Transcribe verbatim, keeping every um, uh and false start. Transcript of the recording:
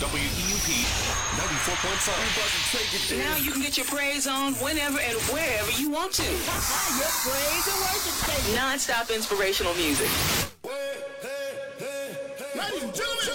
W E U P ninety-four point five. Now you can get your praise on whenever and wherever you want to. Your praise and worship station. Non-stop inspirational music. Ladies and gentlemen.